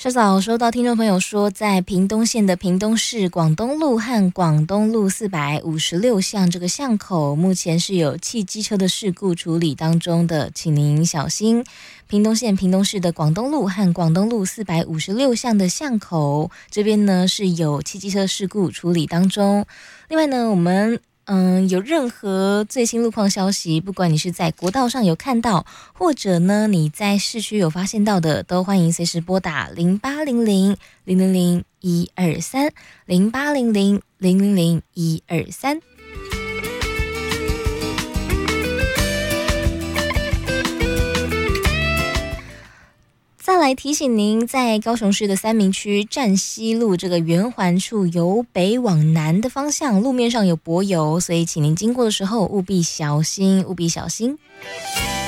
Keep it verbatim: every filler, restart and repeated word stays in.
稍早收到听众朋友说，在屏东县的屏东市广东路和广东路四百五十六巷这个巷口，目前是有汽机车的事故处理当中的，请您小心。屏东县屏东市的广东路和广东路四百五十六巷的巷口，这边呢是有汽机车事故处理当中。另外呢，我们嗯，有任何最新路况消息，不管你是在国道上有看到，或者呢你在市区有发现到的，都欢迎随时拨打零八零零零零零一二三零八零零零零零一二三。再来提醒您，在高雄市的三民区站西路这个圆环处，由北往南的方向，路面上有柏油，所以请您经过的时候务必小心，务必小心。